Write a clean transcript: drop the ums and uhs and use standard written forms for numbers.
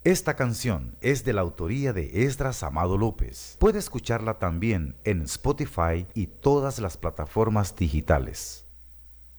Esta canción es de la autoría de Esdras Amado López. Puede escucharla también en Spotify y todas las plataformas digitales.